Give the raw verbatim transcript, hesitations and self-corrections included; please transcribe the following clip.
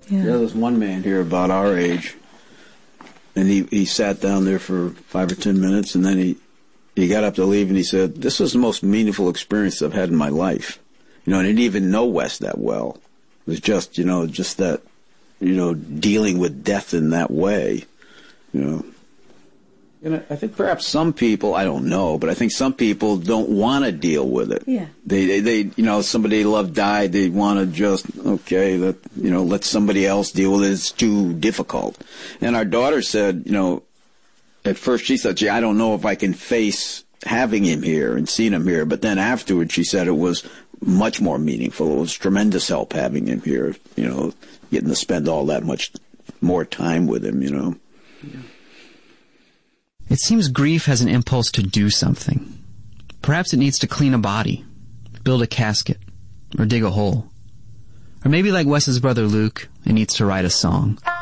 Yeah. Yeah, there's one man here about our age, and he, he sat down there for five or ten minutes, and then he, he got up to leave, and he said, this was the most meaningful experience I've had in my life. You know, I didn't even know Wes that well. It was just, you know, just that, you know, dealing with death in that way, you know. And I think perhaps some people, I don't know, but I think some people don't want to deal with it. Yeah. They, they, they, you know, somebody they love died, they want to just, okay, let, you know, let somebody else deal with it. It's too difficult. And our daughter said, you know, at first she said, gee, I don't know if I can face having him here and seeing him here. But then afterwards she said it was much more meaningful. It was tremendous help having him here, you know, getting to spend all that much more time with him, you know. Yeah. It seems grief has an impulse to do something. Perhaps it needs to clean a body, build a casket, or dig a hole. Or maybe like Wes's brother Luke, it needs to write a song.